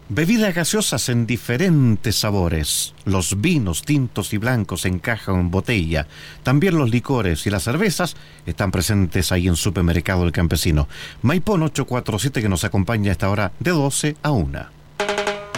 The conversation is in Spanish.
Bebidas gaseosas en diferentes sabores. Los vinos tintos y blancos en caja o en botella. También los licores y las cervezas están presentes ahí en Supermercado El Campesino. Maipón 847, que nos acompaña a esta hora de 12 a 1.